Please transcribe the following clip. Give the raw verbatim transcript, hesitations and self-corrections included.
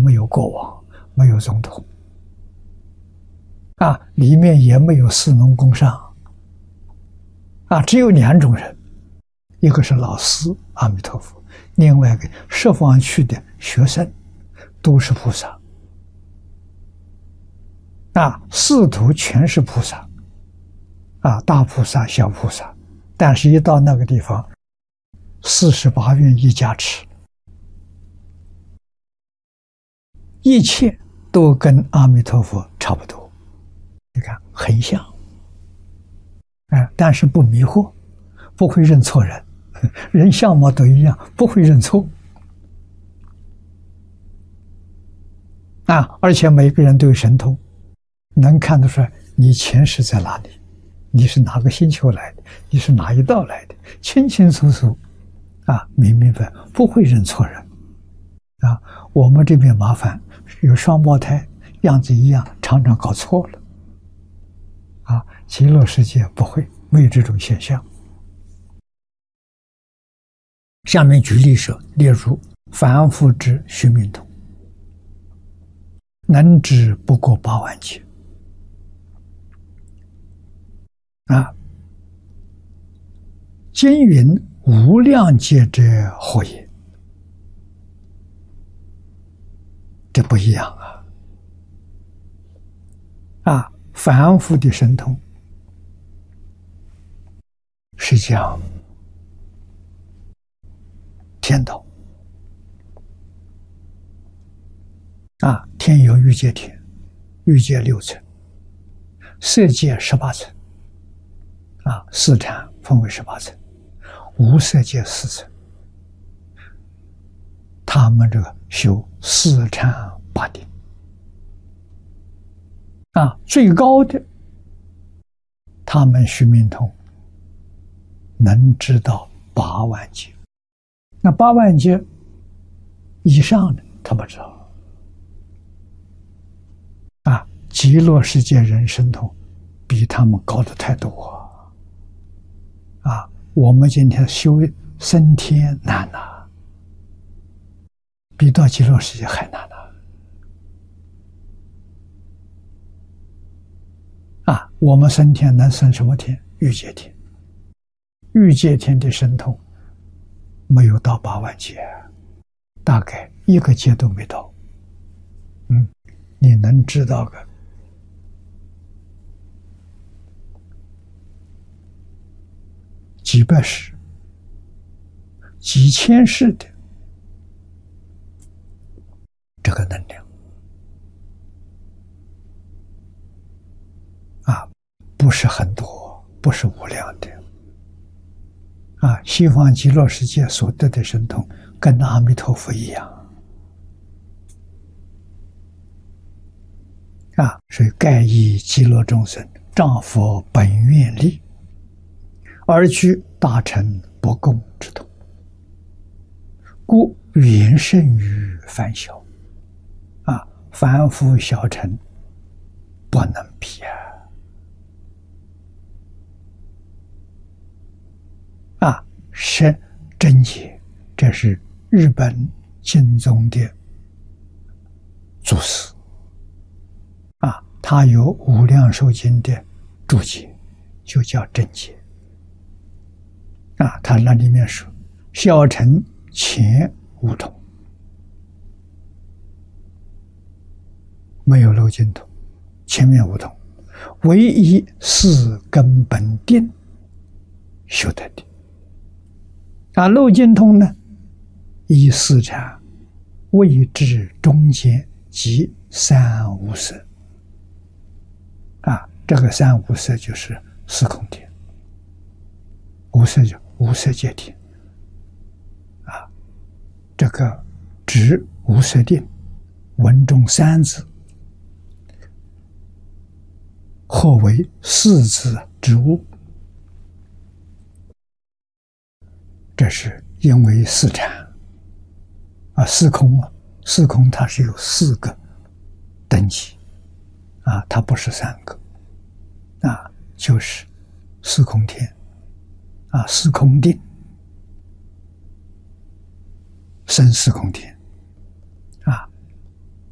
没有国王，没有总统，啊，里面也没有士农工商，啊，只有两种人，一个是老师阿弥陀佛，另外一个十方去的学生都是菩萨，啊，四徒全是菩萨，啊，大菩萨、小菩萨，但是一到那个地方，四十八愿一加持，一切都跟阿弥陀佛差不多，你看很像，啊，但是不迷惑，不会认错人，人相貌都一样，不会认错，啊，而且每个人都有神通，能看得出来你前世在哪里，你是哪个星球来的，你是哪一道来的，清清楚楚，啊，明明白，不会认错人，啊，我们这边麻烦，有双胞胎样子一样，常常搞错了，啊，极乐世界不会，没有这种现象。下面举例说，例如凡夫之须弥通，能知不过八万劫，啊，经云无量劫者何也？这不一样啊！啊，凡夫的神通是讲天道啊，天有欲界天，欲界六层，色界十八层，啊，四禅分为十八层，无色界四层，他们这个修四禅八定，啊，最高的，他们须弥通能知道八万劫，那八万劫以上的他不知道。啊，极乐世界人神通比他们高的太多啊！啊，我们今天修升天难呐、啊，比到极乐世界还难呐、啊！啊，我们升天能升什么天？欲界天。欲界天的神通没有到八万劫，大概一个劫都没到。嗯。你能知道个几百世、几千世的这个能量啊，不是很多，不是无量的啊。西方极乐世界所得的神通，跟阿弥陀佛一样。啊，所以盖以极乐众生仗佛本愿力，而具大乘不共之通，故远胜于凡小。啊，凡夫小乘不能比啊！啊，是真解，这是日本经宗的祖师。啊，他有无量寿经的注解，就叫真解。啊，他那里面说，小乘前无通，没有漏尽通，前面无通，唯一是根本定修得的。啊，漏尽通呢，以四禅位至中间即三无色。啊，这个三无色就是四空天，无色就无色界天，啊，这个指无色定，文中三字，或为四字之物。这是因为四禅啊，四空啊，四空它是有四个等级。啊，它不是三个，啊，就是四空天，啊，四空定，生四空天，